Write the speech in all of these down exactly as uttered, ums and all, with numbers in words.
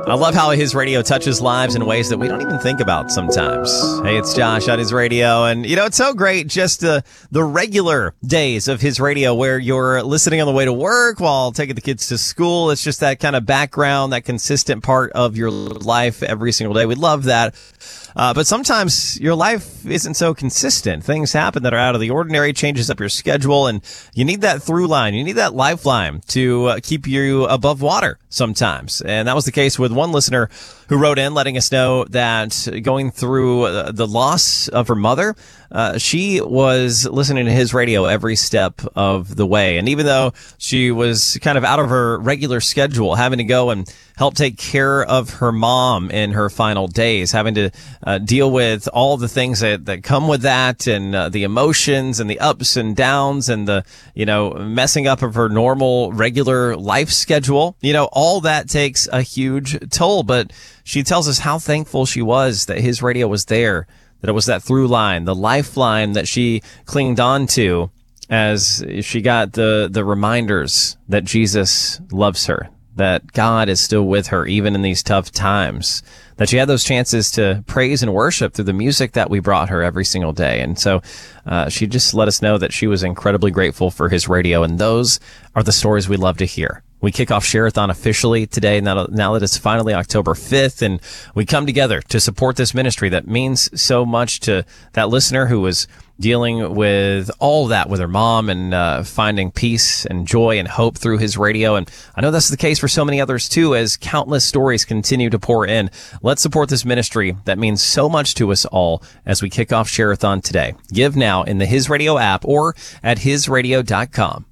I love how his radio touches lives in ways that we don't even think about sometimes. Hey, it's Josh on his radio. And, you know, it's so great just the, the regular days of his radio where you're listening on the way to work while taking the kids to school. It's just that kind of background, that consistent part of your life every single day. We love that. Uh, but sometimes your life isn't so consistent. Things happen that are out of the ordinary, changes up your schedule, and you need that through line. You need that lifeline to uh, keep you above water sometimes. And that was the case with one listener who wrote in letting us know that going through uh, the loss of her mother, uh, she was listening to his radio every step of the way. And even though she was kind of out of her regular schedule, having to go and help take care of her mom in her final days, having to uh, deal with all the things that, that come with that, and uh, the emotions and the ups and downs and the, you know, messing up of her normal, regular life schedule. You know, all that takes a huge toll. But she tells us how thankful she was that his radio was there, that it was that through line, the lifeline that she clinged on to as she got the, the reminders that Jesus loves her, that God is still with her even in these tough times, that she had those chances to praise and worship through the music that we brought her every single day. And so uh, she just let us know that she was incredibly grateful for his radio, and those are the stories we love to hear. We kick off Share-a-thon officially today, now, now that it's finally October fifth, and we come together to support this ministry that means so much to that listener who was dealing with all that with her mom, and uh, finding peace and joy and hope through his radio. And I know that's the case for so many others too, as countless stories continue to pour in. Let's support this ministry that means so much to us all as we kick off Share-a-thon today. Give now in the His Radio app or at his radio dot com.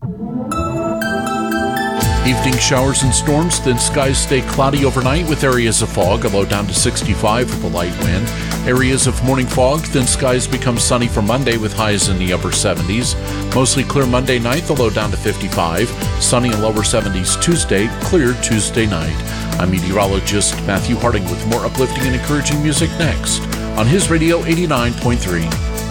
Evening showers and storms, then skies stay cloudy overnight with areas of fog, a low down to sixty-five with a light wind. Areas of morning fog, then skies become sunny for Monday with highs in the upper seventies. Mostly clear Monday night, the low down to fifty-five. Sunny and lower seventies Tuesday, clear Tuesday night. I'm meteorologist Matthew Harding with more uplifting and encouraging music next on His Radio eighty-nine point three.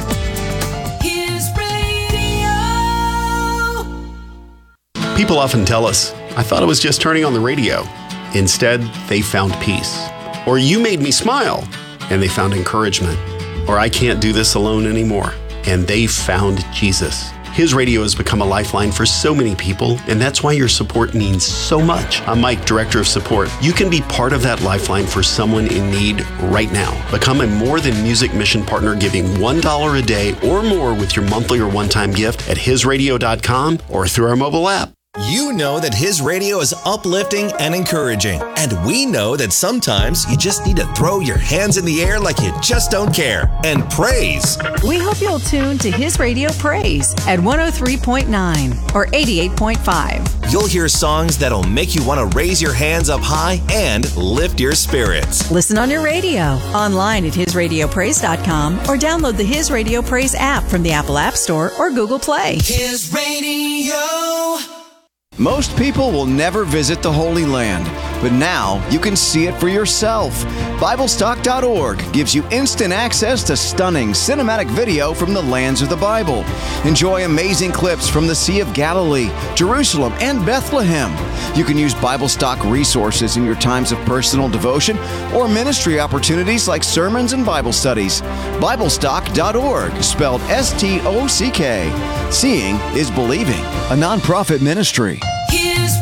People often tell us, I thought it was just turning on the radio. Instead, they found peace. Or you made me smile, and they found encouragement. Or I can't do this alone anymore, and they found Jesus. His radio has become a lifeline for so many people, and that's why your support means so much. I'm Mike, Director of Support. You can be part of that lifeline for someone in need right now. Become a More Than Music mission partner, giving one dollar a day or more with your monthly or one-time gift at his radio dot com or through our mobile app. You know that His Radio is uplifting and encouraging. And we know that sometimes you just need to throw your hands in the air like you just don't care and praise. We hope you'll tune to His Radio Praise at one oh three point nine or eighty-eight point five. You'll hear songs that'll make you want to raise your hands up high and lift your spirits. Listen on your radio, online at his radio praise dot com, or download the His Radio Praise app from the Apple App Store or Google Play. His Radio. Most people will never visit the Holy Land, but now you can see it for yourself. Bible Stock dot org gives you instant access to stunning cinematic video from the lands of the Bible. Enjoy amazing clips from the Sea of Galilee, Jerusalem, and Bethlehem. You can use Bible Stock resources in your times of personal devotion or ministry opportunities like sermons and Bible studies. Bible Stock dot org, spelled S T O C K. Seeing is believing, a nonprofit ministry.